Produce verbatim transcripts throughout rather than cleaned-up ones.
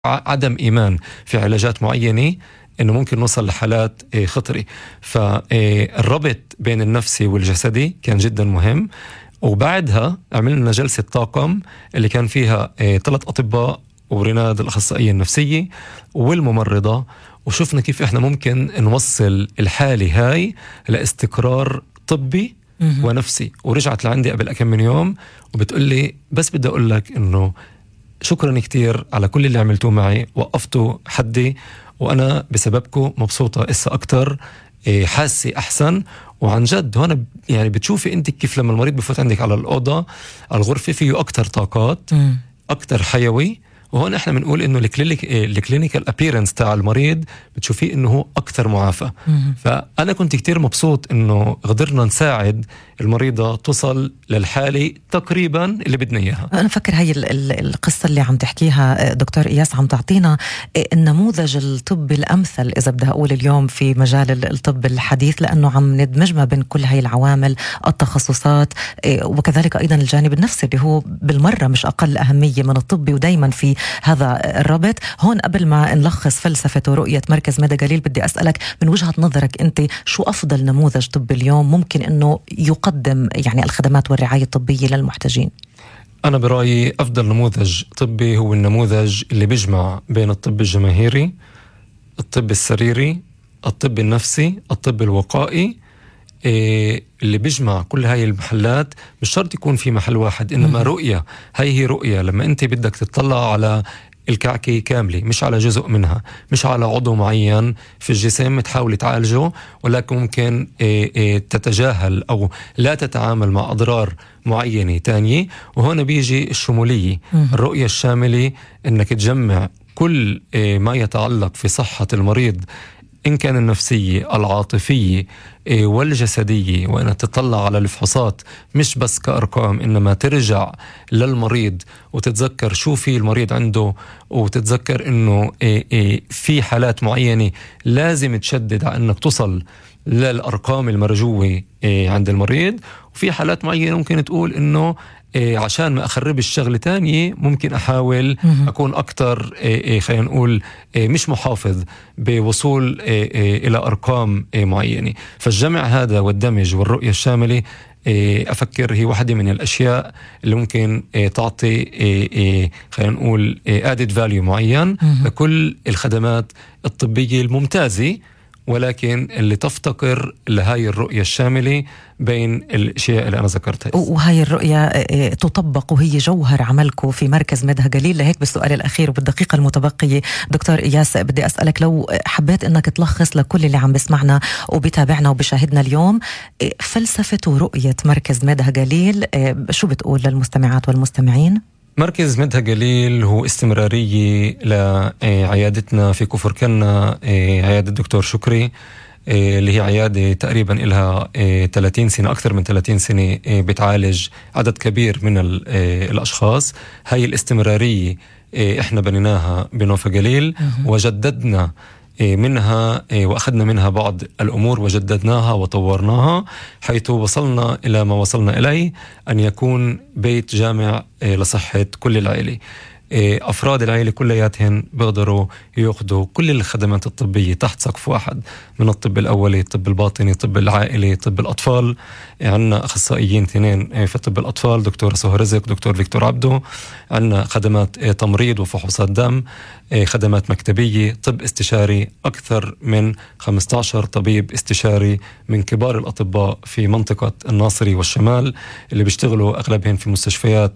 عدم إيمان في علاجات معينة إنه ممكن نوصل لحالات خطرة. فالربط بين النفسي والجسدي كان جدا مهم. وبعدها عملنا جلسة طاقم اللي كان فيها ثلاث أطباء ورناد الأخصائية النفسية والممرضة، وشفنا كيف إحنا ممكن نوصل الحالة هاي لاستقرار طبي ونفسي. ورجعت لعندي قبل كم من يوم وبتقول لي بس بدي أقول لك إنه شكرا كتير على كل اللي عملتوه معي، وقفتوا حدي وأنا بسببكم مبسوطة إسا أكتر، حاسي أحسن. وعن جد هنا يعني بتشوفي أنت كيف لما المريض بفوت عندك على الأوضة الغرفة فيه أكتر طاقات، أكتر حيوي. وهون احنا بنقول انه الكلينيك الكلينيكال ابييرنس تاع المريض بتشوفيه انه هو اكثر معافى. فانا كنت كتير مبسوط انه قدرنا نساعد المريضه توصل للحاله تقريبا اللي بدنا اياها. انا فكر هاي القصه اللي عم تحكيها دكتور إياس عم تعطينا النموذج الطبي الامثل اذا بدها اقول اليوم في مجال الطب الحديث، لانه عم ندمج ما بين كل هاي العوامل، التخصصات وكذلك ايضا الجانب النفسي اللي هو بالمره مش اقل اهميه من الطبي، ودائما في هذا الربط. هون قبل ما نلخص فلسفة ورؤية مركز ميدا جليل بدي أسألك من وجهة نظرك أنت شو أفضل نموذج طبي اليوم ممكن أنه يقدم يعني الخدمات والرعاية الطبية للمحتاجين؟ أنا برأيي أفضل نموذج طبي هو النموذج اللي بيجمع بين الطب الجماهيري، الطب السريري، الطب النفسي، الطب الوقائي، إيه اللي بيجمع كل هاي المحلات. مش شرط يكون في محل واحد، إنما رؤية. هاي هي رؤية لما أنت بدك تطلع على الكعكة كاملة، مش على جزء منها، مش على عضو معين في الجسم تحاول تعالجه، ولكن ممكن إيه إيه تتجاهل أو لا تتعامل مع أضرار معينة تانية. وهنا بيجي الشمولية، الرؤية الشاملة، إنك تجمع كل إيه ما يتعلق في صحة المريض، إن كان النفسية، العاطفية والجسدية، وأن تطلع على الفحوصات مش بس كأرقام، إنما ترجع للمريض وتتذكر شو في المريض عنده، وتتذكر إنه في حالات معينة لازم تشدد على أنك تصل للأرقام المرجوة عند المريض، وفي حالات معينة ممكن تقول إنه إيه عشان ما أخرب الشغلة تانية ممكن أحاول أكون أكتر إيه إيه خلينا نقول إيه مش محافظ بوصول إيه إيه إلى أرقام إيه معينة. فالجمع هذا والدمج والرؤية الشاملة إيه أفكر هي واحدة من الأشياء اللي ممكن إيه تعطي إيه إيه خلينا نقول إيه added value معين لكل الخدمات الطبية الممتازة، ولكن اللي تفتقر لهاي الرؤية الشاملة بين الأشياء اللي أنا ذكرتها. وهاي الرؤية تطبق وهي جوهر عملكم في مركز ميدا جليل. لهيك بالسؤال الأخير وبالدقيقة المتبقية دكتور إياس بدي أسألك لو حبيت أنك تلخص لكل اللي عم بسمعنا وبتابعنا وبشاهدنا اليوم فلسفة ورؤية مركز ميدا جليل، شو بتقول للمستمعات والمستمعين؟ مركز ميدا جليل هو استمرارية لعيادتنا في كفر كنا، عيادة الدكتور شكري، اللي هي عيادة تقريبا لها ثلاثين سنة، أكثر من ثلاثين سنة بتعالج عدد كبير من الأشخاص. هاي الاستمرارية إحنا بنيناها بنوفا جليل وجددنا منها وأخذنا منها بعض الأمور وجددناها وطورناها، حيث وصلنا إلى ما وصلنا إليه، أن يكون بيت جامع لصحة كل العائلة. أفراد العائلة كلياتهم بيقدروا يأخذوا كل الخدمات الطبية تحت سقف واحد، من الطب الأولي، الطب الباطني، الطب العائلي، طب الأطفال. عندنا أخصائيين اثنين في طب الأطفال، دكتور سهى رزق، دكتور فيكتور عبدو. عندنا خدمات تمريض وفحوصات دم، خدمات مكتبية، طب استشاري، أكثر من خمسة عشر طبيب استشاري من كبار الأطباء في منطقة الناصري والشمال، اللي بيشتغلوا أغلبهم في مستشفيات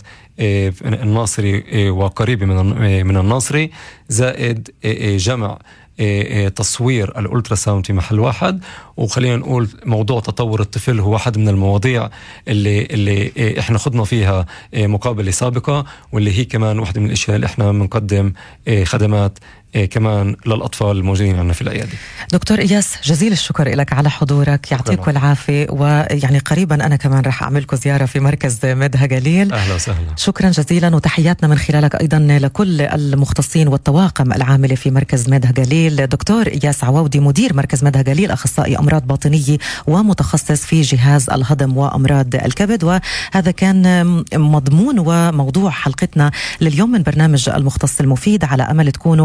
الناصري وقريبة من الناصري، زائد جمع تصوير الألتراساوند في محل واحد. وخلينا نقول موضوع تطور الطفل هو واحد من المواضيع اللي اللي احنا خدنا فيها مقابلة سابقة، واللي هي كمان واحدة من الاشياء اللي احنا بنقدم خدمات كمان للأطفال الموجودين عندنا في العيادة. دكتور إياس، جزيل الشكر لك على حضورك، يعطيك العافية، ويعني قريبا أنا كمان رح أعملكم زيارة في مركز مدها قليل. أهلا وسهلا. شكرا جزيلا، وتحياتنا من خلالك أيضا لكل المختصين والطواقم العاملة في مركز مدها قليل. دكتور إياس عواودي مدير مركز مدها قليل، أخصائي أمراض باطنية ومتخصص في جهاز الهضم وأمراض الكبد. وهذا كان مضمون وموضوع حلقتنا لليوم من برنامج المختص المفيد، على أمل تكونوا